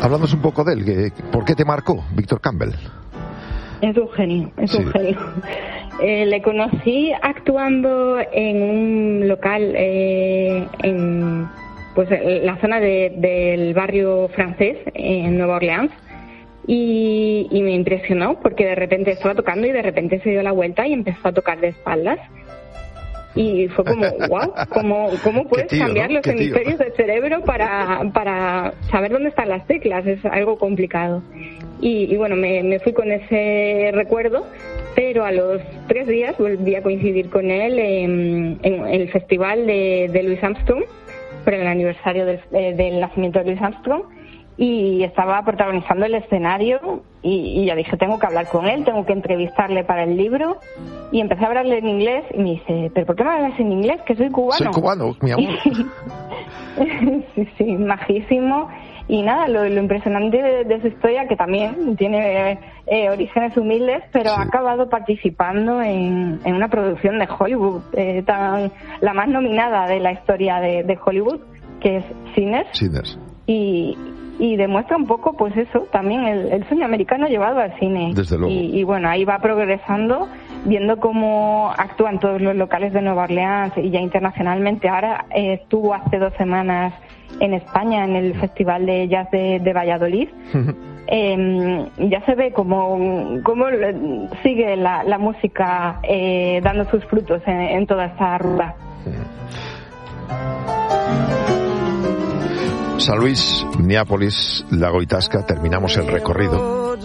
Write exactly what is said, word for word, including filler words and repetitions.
Hablándonos un poco de él, que, ¿por qué te marcó Víctor Campbell? Es un genio, es sí. un genio. Eh, le conocí actuando en un local eh, en pues en la zona de, del barrio francés en Nueva Orleans y, y me impresionó porque de repente estaba tocando y de repente se dio la vuelta y empezó a tocar de espaldas. Y fue como, wow, ¿cómo, cómo puedes tío, cambiar ¿no? los hemisferios del cerebro para, para saber dónde están las teclas? Es algo complicado. Y, y bueno, me, me fui con ese recuerdo, pero a los tres días volví a coincidir con él en, en el festival de, de Louis Armstrong, por el aniversario del, del nacimiento de Louis Armstrong, y estaba protagonizando el escenario y, y ya dije, tengo que hablar con él, tengo que entrevistarle para el libro, y empecé a hablarle en inglés y me dice, ¿pero por qué me hablas en inglés? Que soy cubano. Soy cubano, mi amor. sí, sí, majísimo. Y nada, lo, lo impresionante de, de su historia, que también tiene eh, orígenes humildes, pero sí. ha acabado participando en, en una producción de Hollywood, eh, tan, la más nominada de la historia de, de Hollywood, que es Sinners. Sinners. Y, y demuestra un poco, pues eso, también el, el sueño americano llevado al cine. Desde luego. Y, y bueno, ahí va progresando, viendo cómo actúan todos los locales de Nueva Orleans y ya internacionalmente. Ahora eh, estuvo hace dos semanas en España, en el Festival de Jazz de, de Valladolid. eh, ya se ve cómo, cómo sigue la, la música eh, dando sus frutos en, en toda esta ruta. San Luis, Minneapolis, Lago Itasca, terminamos el recorrido